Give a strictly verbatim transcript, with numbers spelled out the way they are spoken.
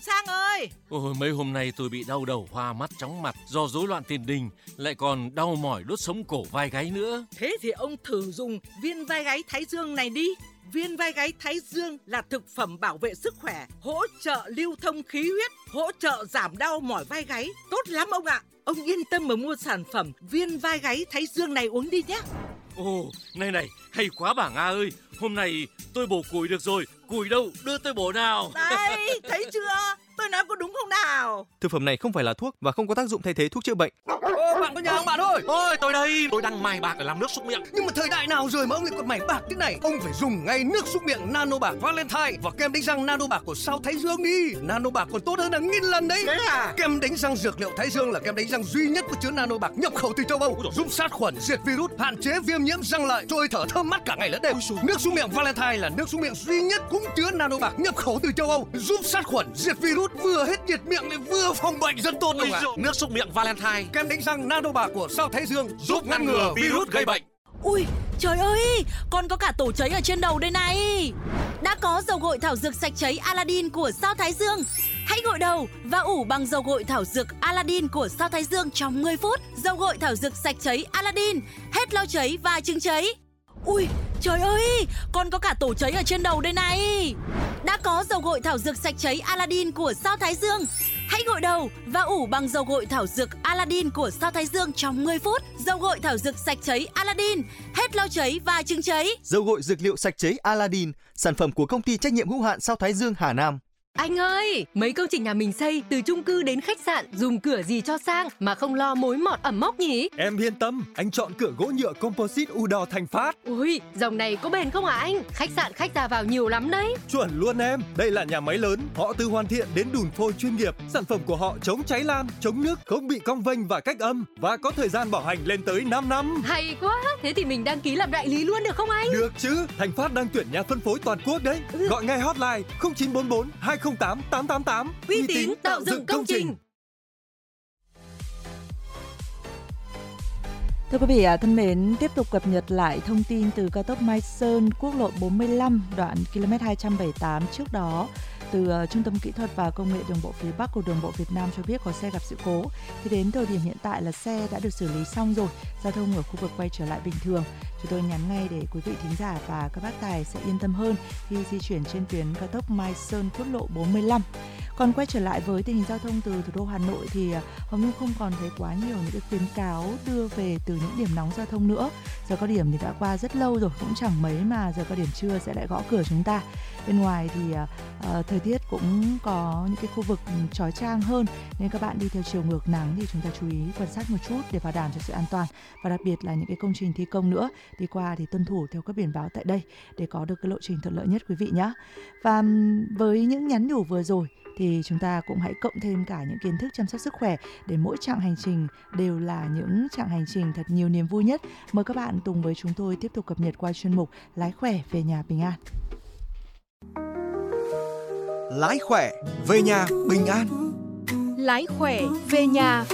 Sang ơi. Ôi, mấy hôm nay tôi bị đau đầu, hoa mắt, chóng mặt do rối loạn tiền đình, lại còn đau mỏi đốt sống cổ vai gáy nữa. Thế thì ông thử dùng viên vai gáy Thái Dương này đi. Viên vai gáy Thái Dương là thực phẩm bảo vệ sức khỏe, hỗ trợ lưu thông khí huyết, hỗ trợ giảm đau mỏi vai gáy. Tốt lắm ông ạ. Ông yên tâm mà mua sản phẩm viên vai gáy Thái Dương này uống đi nhé. Ồ, này này, hay quá bà Nga ơi. Hôm nay tôi bổ củi được rồi. Củi đâu, đưa tôi bổ nào. Đây, thấy chưa? Tôi nói có đúng không nào? Thực phẩm này không phải là thuốc và không có tác dụng thay thế thuốc chữa bệnh. Ô, bạn có nhà không bạn ơi? Ôi, tôi đây, tôi đang mài bạc để làm nước súc miệng. Nhưng mà thời đại nào rồi mà ông lại còn mài bạc thế này? Ông phải dùng ngay nước súc miệng Nano Bạc Valentine và kem đánh răng Nano Bạc của Sao Thái Dương đi. Nano Bạc còn tốt hơn là nghìn lần đấy. Thế à? Kem đánh răng dược liệu Thái Dương là kem đánh răng duy nhất có chứa Nano Bạc nhập khẩu từ châu Âu, giúp sát khuẩn, diệt virus, hạn chế viêm nhiễm răng lợi, trôi thở thơm mát cả ngày lẫn đêm. Nước súc miệng Valentine là nước súc miệng duy nhất cũng chứa Nano Bạc nhập khẩu từ châu Âu, giúp sát khuẩn, diệt virus, vừa hết nhiệt miệng lại vừa phòng bệnh, rất tốt đúng không ạ? Nước súc miệng Valentine, Kem đánh răng Nano Bạc của Sao Thái Dương giúp ngăn ngừa virus gây bệnh. Ui, trời ơi, con có cả tổ cháy ở trên đầu đây này. Đã có dầu gội thảo dược sạch cháy Aladdin của Sao Thái Dương. Hãy gội đầu và ủ bằng dầu gội thảo dược Aladdin của Sao Thái Dương trong mười phút. Dầu gội thảo dược sạch cháy Aladdin, hết lau cháy và chứng cháy. Ui, trời ơi, con có cả tổ cháy ở trên đầu đây này. Đã có dầu gội thảo dược sạch cháy Aladdin của Sao Thái Dương. Hãy gội đầu và ủ bằng dầu gội thảo dược Aladdin của Sao Thái Dương trong mười phút. Dầu gội thảo dược sạch cháy Aladdin, hết lau cháy và chứng cháy. Dầu gội dược liệu sạch cháy Aladdin, sản phẩm của công ty trách nhiệm hữu hạn Sao Thái Dương Hà Nam. Anh ơi, mấy công trình nhà mình xây từ chung cư đến khách sạn, dùng cửa gì cho sang mà không lo mối mọt ẩm mốc nhỉ? Em yên tâm, anh chọn cửa gỗ nhựa composite Udor Thành Phát. Ui, dòng này có bền không hả anh? Khách sạn khách ra vào nhiều lắm đấy. Chuẩn luôn em, đây là nhà máy lớn, họ từ hoàn thiện đến đùn phôi chuyên nghiệp. Sản phẩm của họ chống cháy lan, chống nước, không bị cong vênh và cách âm và có thời gian bảo hành lên tới năm năm. Hay quá, thế thì mình đăng ký làm đại lý luôn được không anh? Được chứ, Thành Phát đang tuyển nhà phân phối toàn quốc đấy. Ừ. Gọi ngay hotline không chín bốn bốn hai không tám tám tám tám. Uy tín tạo dựng công trình. Thưa quý vị thân mến, tiếp tục cập nhật lại thông tin từ cao tốc Mai Sơn, quốc lộ bốn mươi lăm, đoạn km hai trăm bảy mươi tám. Trước đó, từ uh, Trung tâm Kỹ thuật và Công nghệ Đường bộ phía Bắc của Đường bộ Việt Nam cho biết có xe gặp sự cố. Thì đến thời điểm hiện tại là xe đã được xử lý xong rồi, giao thông ở khu vực quay trở lại bình thường. Chúng tôi nhắn ngay để quý vị thính giả và các bác tài sẽ yên tâm hơn khi di chuyển trên tuyến cao tốc Mai Sơn, quốc lộ bốn mươi lăm. Còn quay trở lại với tình hình giao thông từ thủ đô Hà Nội thì hầu như không còn thấy quá nhiều những cái khuyến cáo đưa về từ những điểm nóng giao thông nữa. Giờ cao điểm thì đã qua rất lâu rồi, cũng chẳng mấy mà giờ cao điểm trưa sẽ lại gõ cửa chúng ta. Bên ngoài thì uh, thời tiết cũng có những cái khu vực chói chang hơn, nên các bạn đi theo chiều ngược nắng thì chúng ta chú ý quan sát một chút để bảo đảm cho sự an toàn. Và đặc biệt là những cái công trình thi công nữa, đi qua thì tuân thủ theo các biển báo tại đây để có được cái lộ trình thuận lợi nhất quý vị nhé. Và với những nhắn nhủ vừa rồi thì chúng ta cũng hãy cộng thêm cả những kiến thức chăm sóc sức khỏe để mỗi chặng hành trình đều là những chặng hành trình thật nhiều niềm vui nhất. Mời các bạn cùng với chúng tôi tiếp tục cập nhật qua chuyên mục Lái khỏe về nhà bình an. Lái khỏe về nhà bình an. Lái khỏe về nhà